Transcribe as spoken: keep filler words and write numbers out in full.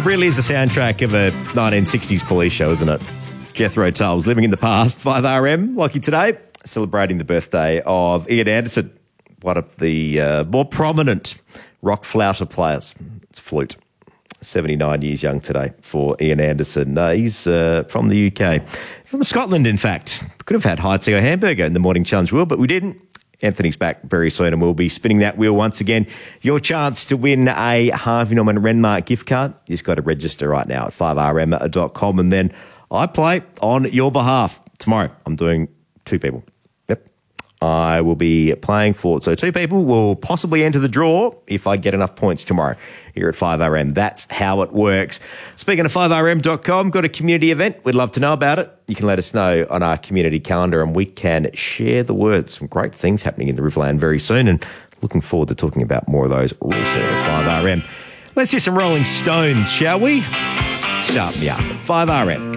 really is the soundtrack of a nineteen sixties police show, isn't it? Jethro Tull's Living in the Past, five R M. Lucky today, celebrating the birthday of Ian Anderson, one of the uh, more prominent rock flouter players. It's flute. seventy-nine years young today for Ian Anderson. Uh, he's uh, from the U K. From Scotland, in fact. Could have had Heitziger Hamburger in the Morning Challenge wheel, but we didn't. Anthony's back very soon and we'll be spinning that wheel once again. Your chance to win a Harvey Norman Renmark gift card. You just got to register right now at five R M dot com and then I play on your behalf. Tomorrow I'm doing two people. Yep. I will be playing for, so two people will possibly enter the draw if I get enough points tomorrow here at five R M. That's how it works. Speaking of five R M dot com, got a community event. We'd love to know about it. You can let us know on our community calendar and we can share the word. Some great things happening in the Riverland very soon and looking forward to talking about more of those real soon at five R M. Let's hear some Rolling Stones, shall we? Start me up at five R M.